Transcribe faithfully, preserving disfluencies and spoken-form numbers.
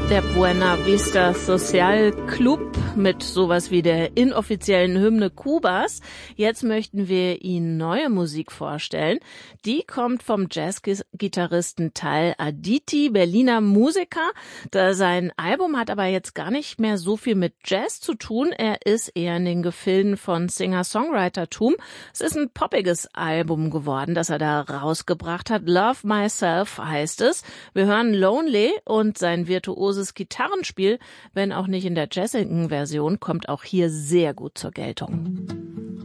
Der Buena Vista Social Club mit sowas wie der inoffiziellen Hymne Kubas. Jetzt möchten wir Ihnen neue Musik vorstellen. Die kommt vom Jazzgitarristen Tal Aditi, Berliner Musiker. Da sein Album hat aber jetzt gar nicht mehr so viel mit Jazz zu tun. Er ist eher in den Gefilden von Singer-Songwritertum. Es ist ein poppiges Album geworden, das er da rausgebracht hat. Love Myself heißt es. Wir hören Lonely und sein virtuoses Gitarrenspiel, wenn auch nicht in der jazzigen Version, kommt auch hier sehr gut zur Geltung.